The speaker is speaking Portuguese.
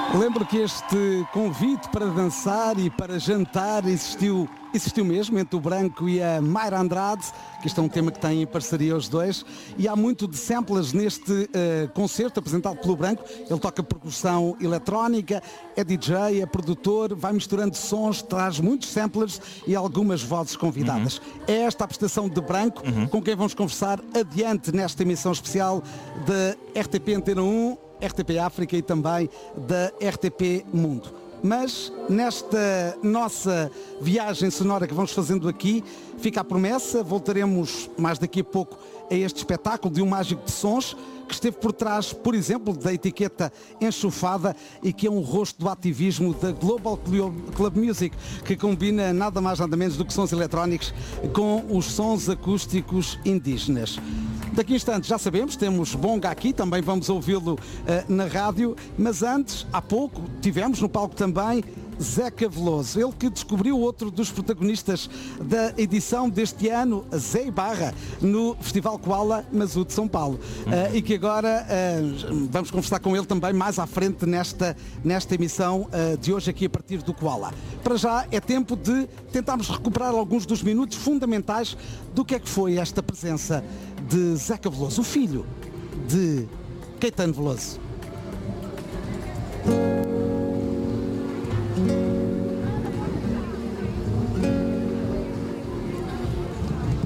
Lembro que este convite para dançar e para jantar existiu mesmo entre o Branco e a Mayra Andrade, que isto é um tema que tem em parceria os dois, e há muito de samples neste concerto apresentado pelo Branco. Ele toca percussão eletrónica, é DJ, é produtor, vai misturando sons, traz muitos samplers e algumas vozes convidadas. É esta a prestação de Branco, com quem vamos conversar adiante nesta emissão especial da RTP Antena 1, RTP África e também da RTP Mundo. Mas nesta nossa viagem sonora que vamos fazendo aqui, fica a promessa, voltaremos mais daqui a pouco a este espetáculo de um mágico de sons que esteve por trás, por exemplo, da etiqueta Enxofada e que é um rosto do ativismo da Global Club Music, que combina nada mais nada menos do que sons eletrónicos com os sons acústicos indígenas. Daqui a instantes, já sabemos, temos Bonga aqui, também vamos ouvi-lo na rádio, mas antes, há pouco, tivemos no palco também Zeca Veloso, ele que descobriu outro dos protagonistas da edição deste ano, Zé Ibarra, no Festival Koala Mazu de São Paulo. E que agora vamos conversar com ele também mais à frente nesta emissão de hoje aqui a partir do Koala. Para já é tempo de tentarmos recuperar alguns dos minutos fundamentais do que é que foi esta presença de Zeca Veloso, o filho de Caetano Veloso.